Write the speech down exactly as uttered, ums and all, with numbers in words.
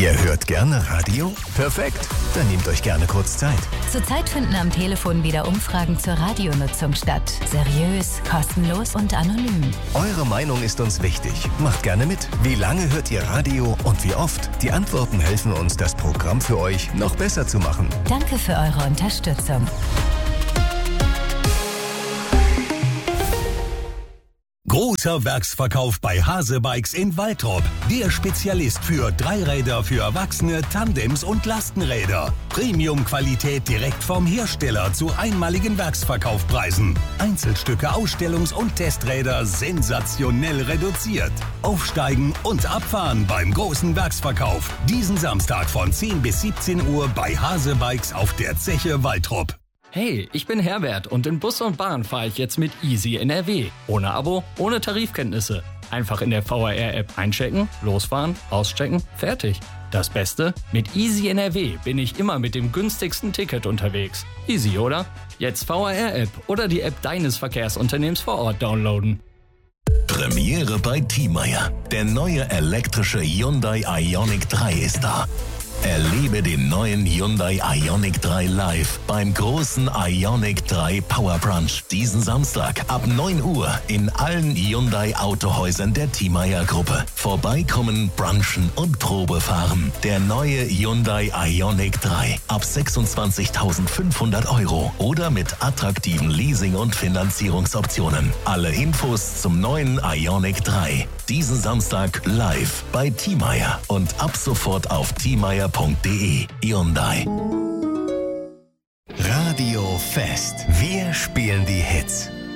Ihr hört gerne Radio? Perfekt, dann nehmt euch gerne kurz Zeit. Zurzeit finden am Telefon wieder Umfragen zur Radionutzung statt. Seriös, kostenlos und anonym. Eure Meinung ist uns wichtig. Macht gerne mit. Wie lange hört ihr Radio und wie oft? Die Antworten helfen uns, das Programm für euch noch besser zu machen. Danke für eure Unterstützung. Großer Werksverkauf bei Hase Bikes in Waltrop. Der Spezialist für Dreiräder für Erwachsene, Tandems und Lastenräder. Premium-Qualität direkt vom Hersteller zu einmaligen Werksverkaufpreisen. Einzelstücke, Ausstellungs- und Testräder sensationell reduziert. Aufsteigen und abfahren beim großen Werksverkauf. Diesen Samstag von zehn bis siebzehn Uhr bei Hase Bikes auf der Zeche Waltrop. Hey, ich bin Herbert und in Bus und Bahn fahre ich jetzt mit Easy N R W. Ohne Abo, ohne Tarifkenntnisse. Einfach in der V R R-App einchecken, losfahren, auschecken, fertig. Das Beste? Mit Easy N R W bin ich immer mit dem günstigsten Ticket unterwegs. Easy, oder? Jetzt V R R-App oder die App deines Verkehrsunternehmens vor Ort downloaden. Premiere bei Thiemeyer. Der neue elektrische Hyundai Ioniq drei ist da. Erlebe den neuen Hyundai Ioniq drei live beim großen Ioniq drei Power Brunch diesen Samstag ab neun Uhr in allen Hyundai Autohäusern der Thiemeyer Gruppe. Vorbeikommen, brunchen und Probe fahren. Der neue Hyundai Ioniq drei ab sechsundzwanzigtausendfünfhundert Euro oder mit attraktiven Leasing- und Finanzierungsoptionen. Alle Infos zum neuen Ioniq drei diesen Samstag live bei Thiemeyer und ab sofort auf thiemeyer punkt de. Hyundai. Radio Fest. Wir spielen die Hits.